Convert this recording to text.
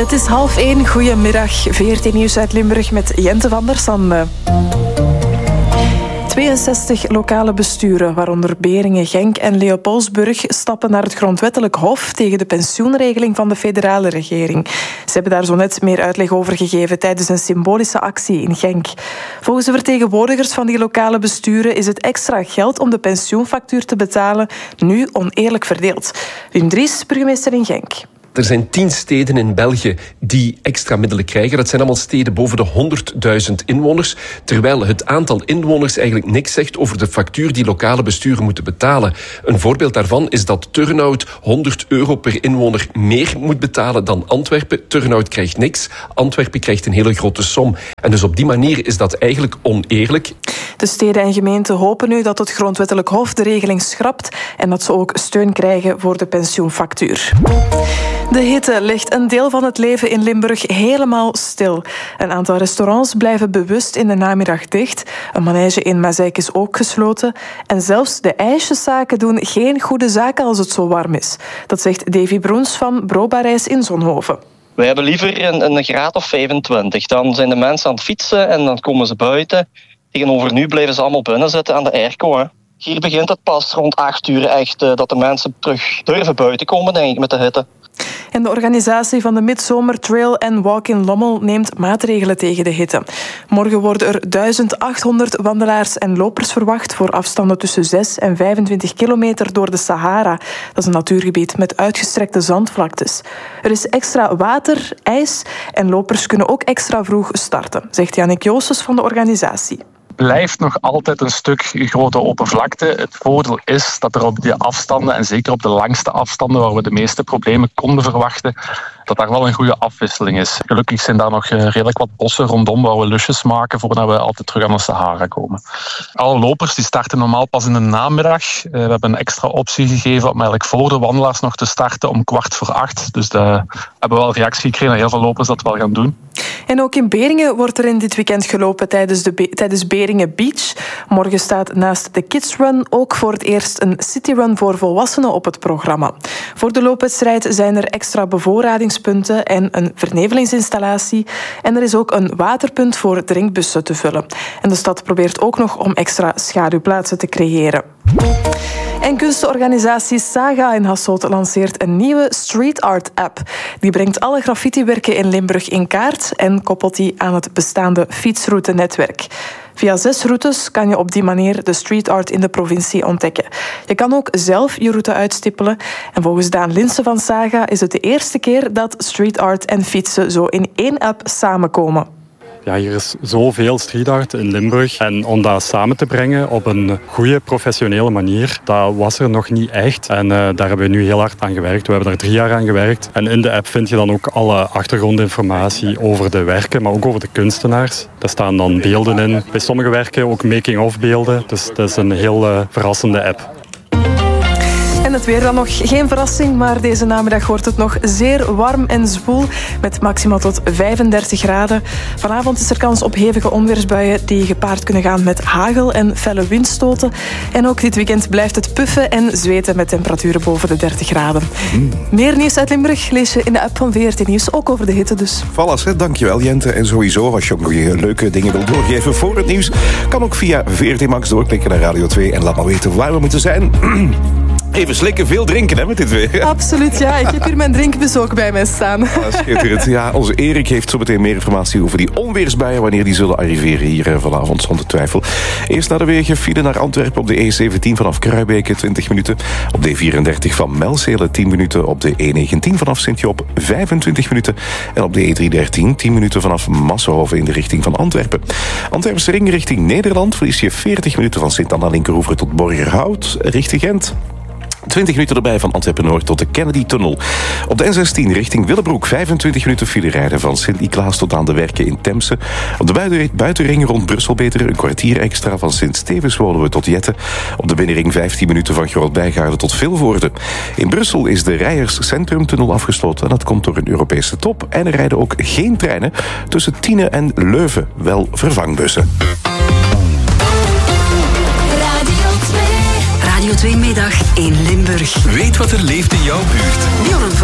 Het is 12:30. Goedemiddag. VRT Nieuws uit Limburg met Jente van der Sande. 62 lokale besturen, waaronder Beringen, Genk en Leopoldsburg, stappen naar het grondwettelijk hof tegen de pensioenregeling van de federale regering. Ze hebben daar zo net meer uitleg over gegeven tijdens een symbolische actie in Genk. Volgens de vertegenwoordigers van die lokale besturen is het extra geld om de pensioenfactuur te betalen nu oneerlijk verdeeld. Wim Dries, burgemeester in Genk. Er zijn 10 steden in België die extra middelen krijgen. Dat zijn allemaal steden boven de 100.000 inwoners. Terwijl het aantal inwoners eigenlijk niks zegt over de factuur die lokale besturen moeten betalen. Een voorbeeld daarvan is dat Turnhout €100 per inwoner meer moet betalen dan Antwerpen. Turnhout krijgt niks. Antwerpen krijgt een hele grote som. En dus op die manier is dat eigenlijk oneerlijk. De steden en gemeenten hopen nu dat het grondwettelijk hof de regeling schrapt en dat ze ook steun krijgen voor de pensioenfactuur. De hitte legt een deel van het leven in Limburg helemaal stil. Een aantal restaurants blijven bewust in de namiddag dicht. Een manege in Mazeik is ook gesloten. En zelfs de ijsjeszaken doen geen goede zaken als het zo warm is. Dat zegt Davy Broens van Brobarijs in Zonhoven. Wij hebben liever een graad of 25. Dan zijn de mensen aan het fietsen en dan komen ze buiten. Tegenover nu blijven ze allemaal binnen zitten aan de airco. Hè. Hier begint het pas rond 8 uur echt dat de mensen terug durven buiten komen, denk ik, met de hitte. En de organisatie van de Midzomer Trail and Walk in Lommel neemt maatregelen tegen de hitte. Morgen worden er 1800 wandelaars en lopers verwacht voor afstanden tussen 6 en 25 kilometer door de Sahara. Dat is een natuurgebied met uitgestrekte zandvlaktes. Er is extra water, ijs en lopers kunnen ook extra vroeg starten, zegt Jannik Joosses van de organisatie. Blijft nog altijd een stuk grote open vlakte. Het voordeel is dat er op die afstanden, en zeker op de langste afstanden waar we de meeste problemen konden verwachten, dat daar wel een goede afwisseling is. Gelukkig zijn daar nog redelijk wat bossen rondom waar we lusjes maken voordat we altijd terug aan de Sahara komen. Alle lopers die starten normaal pas in de namiddag. We hebben een extra optie gegeven om eigenlijk voor de wandelaars nog te starten om 7:15. Dus daar hebben we wel reactie gekregen dat heel veel lopers dat wel gaan doen. En ook in Beringen wordt er in dit weekend gelopen tijdens Beringen Beach. Morgen staat naast de Kids Run ook voor het eerst een cityrun voor volwassenen op het programma. Voor de loopwedstrijd zijn er extra bevoorradingspunten en een vernevelingsinstallatie. En er is ook een waterpunt voor drinkbussen te vullen. En de stad probeert ook nog om extra schaduwplaatsen te creëren. En kunstenorganisatie Saga in Hasselt lanceert een nieuwe street art app. Die brengt alle graffitiwerken in Limburg in kaart en koppelt die aan het bestaande fietsroutenetwerk. Via 6 routes kan je op die manier de street art in de provincie ontdekken. Je kan ook zelf je route uitstippelen. En volgens Daan Linssen van Saga is het de eerste keer dat street art en fietsen zo in één app samenkomen. Ja, hier is zoveel street art in Limburg. En om dat samen te brengen op een goede, professionele manier, dat was er nog niet echt. En daar hebben we nu heel hard aan gewerkt. We hebben daar 3 jaar aan gewerkt. En in de app vind je dan ook alle achtergrondinformatie over de werken, maar ook over de kunstenaars. Daar staan dan beelden in. Bij sommige werken ook making-of beelden. Dus dat is een heel verrassende app. En het weer dan nog geen verrassing, maar deze namiddag wordt het nog zeer warm en zwoel met maximaal tot 35 graden. Vanavond is er kans op hevige onweersbuien die gepaard kunnen gaan met hagel en felle windstoten. En ook dit weekend blijft het puffen en zweten met temperaturen boven de 30 graden. Meer nieuws uit Limburg lees je in de app van VRT Nieuws, ook over de hitte dus. Voilà, dankjewel Jente. En sowieso, als je ook leuke dingen wil doorgeven voor het nieuws, kan ook via VRT Max doorklikken naar Radio 2 en laat maar weten waar we moeten zijn. Even slikken, veel drinken hè, met dit weer. Absoluut, ja. Ik heb hier mijn drinkbus ook bij mij staan. Schitterend. Ja, onze Erik heeft zo meteen meer informatie over die onweersbuien, wanneer die zullen arriveren hier vanavond, zonder twijfel. Eerst naar de wegen. File naar Antwerpen op de E17 vanaf Kruibeke, 20 minuten. Op de E34 van Melzele, 10 minuten. Op de E19 vanaf Sint-Job, 25 minuten. En op de E313, 10 minuten vanaf Massenhoven in de richting van Antwerpen. Antwerpse ring richting Nederland verlies je 40 minuten van Sint-Anna-Linkeroever tot Borgerhout, richting Gent. 20 minuten erbij van Antwerpen-Noord tot de Kennedy-tunnel. Op de N16 richting Willebroek 25 minuten file rijden van Sint-Niklaas tot aan de Werken in Temse. Op de buitenring rond Brussel beter een kwartier extra van Sint-Stevens-Woluwe tot Jette. Op de binnenring 15 minuten van Groot-Bijgaarden tot Vilvoorde. In Brussel is de Rijers Centrumtunnel afgesloten en dat komt door een Europese top. En er rijden ook geen treinen tussen Tiene en Leuven, wel vervangbussen. Radio 2 middag in Limburg. Weet wat er leeft in jouw buurt.